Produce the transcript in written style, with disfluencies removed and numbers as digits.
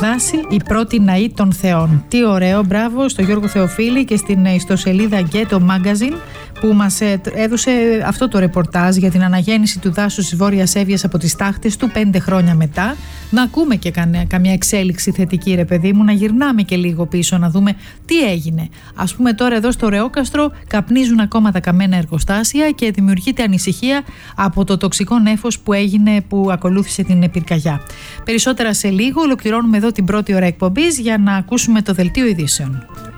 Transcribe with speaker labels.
Speaker 1: δάση η πρώτη ναή των θεών. Τι ωραίο, μπράβο στο Γιώργο Θεοφίλη και στην ιστοσελίδα Ghetto Magazine που μας έδωσε αυτό το ρεπορτάζ για την αναγέννηση του δάσους της Βόρειας Εύβοιας από τις τάχτες του 5 χρόνια μετά. Να ακούμε και καμιά εξέλιξη θετική, ρε παιδί μου, να γυρνάμε και λίγο πίσω να δούμε τι έγινε. Ας πούμε τώρα εδώ στο Ρεόκαστρο καπνίζουν ακόμα τα καμένα εργοστάσια και δημιουργείται ανησυχία από το τοξικό νέφος που ακολούθησε την πυρκαγιά. Περισσότερα σε λίγο. Ολοκληρώνουμε εδώ την πρώτη ώρα εκπομπής για να ακούσουμε το δελτίο ειδήσεων.